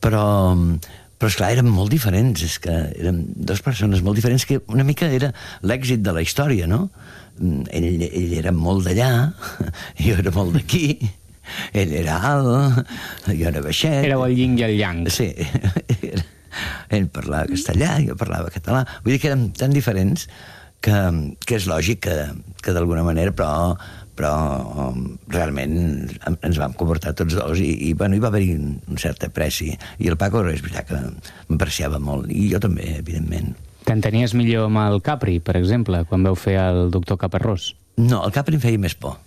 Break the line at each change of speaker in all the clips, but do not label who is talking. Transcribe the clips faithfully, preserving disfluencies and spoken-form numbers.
però, però esclar, eren molt diferents, és que eren dues persones molt diferents, que una mica era l'èxit de la història, no? Ell, ell era molt d'allà, jo era molt d'aquí, ell era alt, jo era baixet.
Éreu el yin i el yang.
Sí, ell parlava castellà, jo parlava català, vull dir que érem tan diferents que, que és lògic que, que d'alguna manera, però, però realment ens vam comportar tots dos i, i, bueno, hi va haver un cert apreci. I el Paco és veritat que m'apreciava molt, i jo també, evidentment.
T'entenies millor amb el Capri, per exemple, quan vau fer el doctor Caparrós?
No, el Capri em feia més por.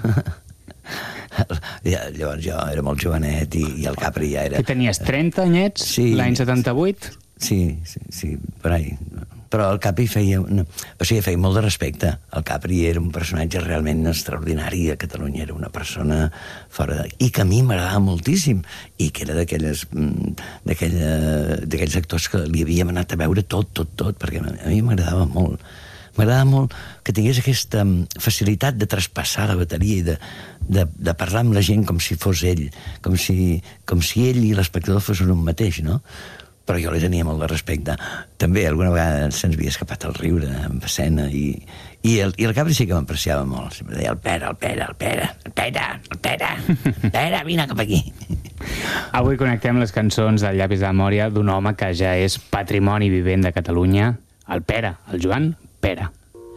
Llavors jo era molt jovenet i, i el Capri ja era...
Que tenies trenta anyets,
sí,
l'any setanta-vuit?
Sí, sí, sí, per ahí. Però el Capri feia, no, o sigui, feia molt de respecte. El Capri era un personatge realment extraordinari, a Catalunya era una persona fora de... I que a mi m'agradava moltíssim, i que era d'aquelles d'aquells actors que li havíem anat a veure tot, tot, tot, perquè a mi m'agradava molt. M'agradava molt que tingués aquesta facilitat de traspassar la bateria i de, de, de parlar amb la gent com si fos ell, com si, com si ell i l'espectador fossin un mateix, no? Però jo li tenia molt de respecte. També alguna vegada se'ns havia escapat el riure en escena i, i, el, i el Capri sí que m'apreciava molt. Sempre deia, el Pere, el Pere, el Pere, el Pere, el Pere, el Pere, vine cap aquí.
Avui connectem les cançons del Llapis de Memòria d'un home que ja és patrimoni vivent de Catalunya, el Pere, el Joan Pere.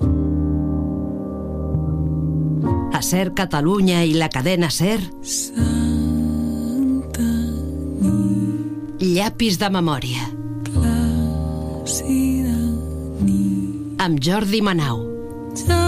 A Ser Catalunya i la cadena Ser... Llapis de Memòria. Amb Jordi Manau.